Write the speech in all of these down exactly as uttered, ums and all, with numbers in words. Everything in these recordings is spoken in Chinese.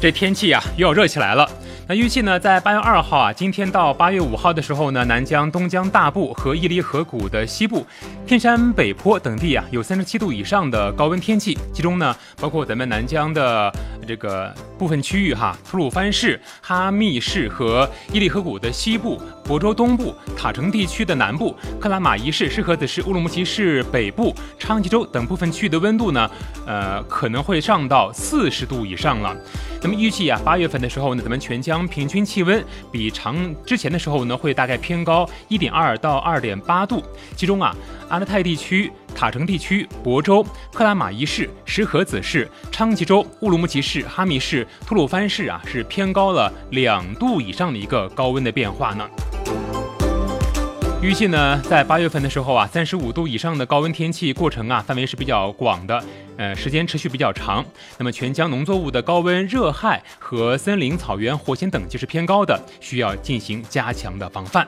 这天气啊又要热起来了。那预计呢，在八月二号啊，今天到八月五号的时候呢，南疆、东疆大部和伊犁河谷的西部、天山北坡等地啊，有三十七度以上的高温天气。其中呢，包括咱们南疆的这个部分区域哈，吐鲁番市、哈密市和伊犁河谷的西部、亳州东部、塔城地区的南部、克拉玛依市、适合子市、乌鲁木齐市北部、昌吉州等部分区域的温度呢，呃，可能会上到四十度以上了。那么预计啊，八月份的时候呢，咱们全疆平均气温比长之前的时候呢，会大概偏高一点二到二点八度。其中啊，阿勒泰地区、塔城地区、亳州、克拉玛依市、石河子市、昌吉州、乌鲁木齐市、哈密市、吐鲁番市啊，是偏高了两度以上的一个高温的变化呢。预计呢，在八月份的时候啊，三十五度以上的高温天气过程啊，范围是比较广的，呃，时间持续比较长。那么全疆农作物的高温热害和森林、草原、火险等级是偏高的，需要进行加强的防范。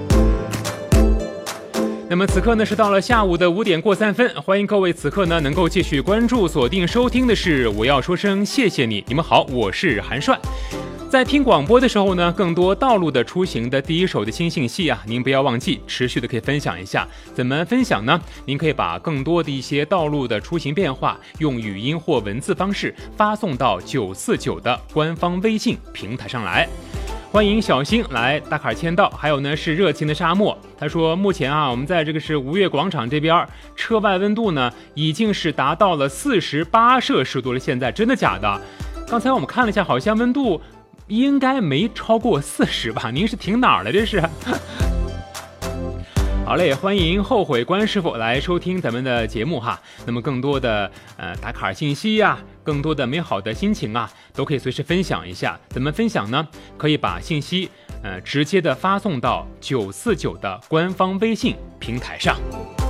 那么此刻呢是到了下午的五点过三分，欢迎各位此刻呢能够继续关注、锁定收听的是我要说声谢谢你。你们好，我是韩帅。在听广播的时候呢，更多道路的出行的第一手的新信息啊，您不要忘记持续的可以分享一下。怎么分享呢？您可以把更多的一些道路的出行变化用语音或文字方式发送到九四九的官方微信平台上来。欢迎小新来大坎签到，还有呢是热情的沙漠。他说目前啊，我们在这个是吴越广场这边，车外温度呢已经是达到了四十八摄氏度了。现在真的假的？刚才我们看了一下，好像温度应该没超过四十吧？您是停哪儿了？这是？好嘞，欢迎后悔关师傅来收听咱们的节目哈。那么更多的呃打卡信息呀、啊，更多的美好的心情啊，都可以随时分享一下。怎么分享呢？可以把信息呃直接的发送到九四九的官方微信平台上。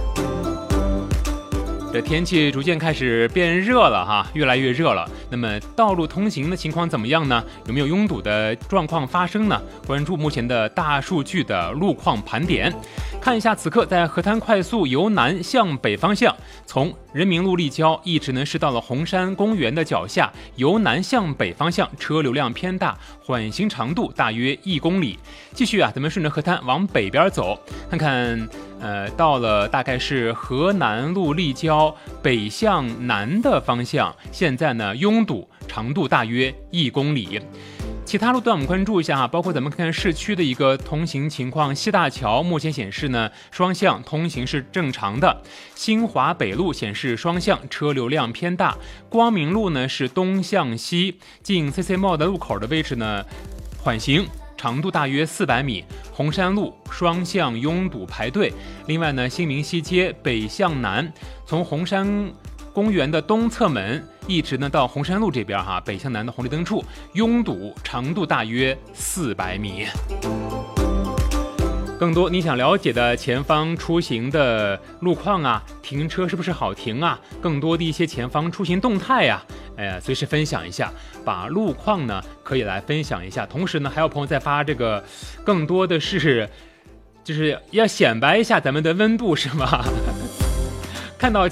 这天气逐渐开始变热了哈，越来越热了。那么道路通行的情况怎么样呢？有没有拥堵的状况发生呢？关注目前的大数据的路况盘点，看一下此刻在河滩快速由南向北方向，从人民路立交一直呢是到了红山公园的脚下，由南向北方向车流量偏大，缓行长度大约一公里。继续啊，咱们顺着河滩往北边走，看看。呃，到了大概是河南路立交北向南的方向，现在呢拥堵，长度大约一公里。其他路段我们关注一下哈，包括咱们看市区的一个通行情况，西大桥目前显示呢双向通行是正常的，新华北路显示双向车流量偏大，光明路呢是东向西，进 C C Mall 的路口的位置呢缓行。长度大约四百米，红山路双向拥堵排队。另外呢，新民西街北向南，从红山公园的东侧门一直呢到红山路这边哈，北向南的红绿灯处拥堵，长度大约四百米。更多你想了解的前方出行的路况啊，停车是不是好停啊？更多的一些前方出行动态呀、啊，哎，随时分享一下，把路况呢可以来分享一下。同时呢，还有朋友在发这个，更多的是就是要显摆一下咱们的温度是吗？看到。